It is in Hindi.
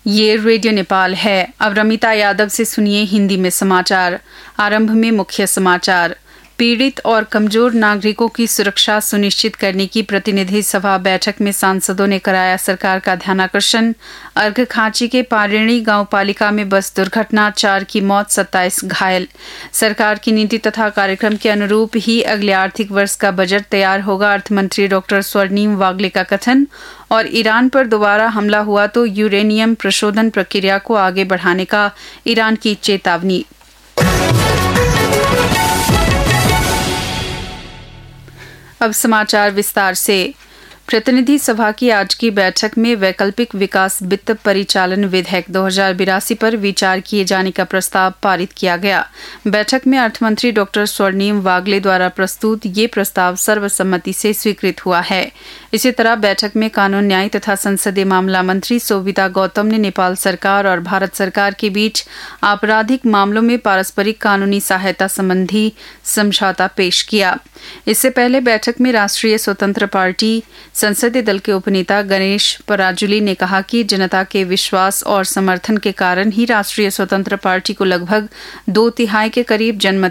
ये रेडियो नेपाल है। अब रमिता यादव से सुनिए हिंदी में समाचार। आरंभ में मुख्य समाचार। पीड़ित और कमजोर नागरिकों की सुरक्षा सुनिश्चित करने की प्रतिनिधि सभा बैठक में सांसदों ने कराया सरकार का ध्यानाकर्षण। अर्घखांची के पारिणी गांव पालिका में बस दुर्घटना, 4 की मौत, 27 घायल। सरकार की नीति तथा कार्यक्रम के अनुरूप ही अगले आर्थिक वर्ष का बजट तैयार होगा, अर्थमंत्री डॉक्टर स्वर्णिम वागले का कथन। और ईरान पर दोबारा हमला हुआ तो यूरेनियम प्रशोधन प्रक्रिया को आगे बढ़ाने का ईरान की चेतावनी। अब समाचार विस्तार से। प्रतिनिधि सभा की आज की बैठक में वैकल्पिक विकास वित्त परिचालन विधेयक 2082 पर विचार किए जाने का प्रस्ताव पारित किया गया। बैठक में अर्थमंत्री डॉक्टर स्वर्णिम वागले द्वारा प्रस्तुत ये प्रस्ताव सर्वसम्मति से स्वीकृत हुआ है। इसी तरह बैठक में कानून, न्याय तथा संसदीय मामला मंत्री सोविता गौतम ने नेपाल सरकार और भारत सरकार के बीच आपराधिक मामलों में पारस्परिक कानूनी सहायता संबंधी समझौता पेश किया। इससे पहले बैठक में राष्ट्रीय स्वतंत्र पार्टी संसदीय दल के उपनेता गणेश पराजुली ने कहा कि जनता के विश्वास और समर्थन के कारण ही राष्ट्रीय स्वतंत्र पार्टी को लगभग 2/3 के करीब जनमत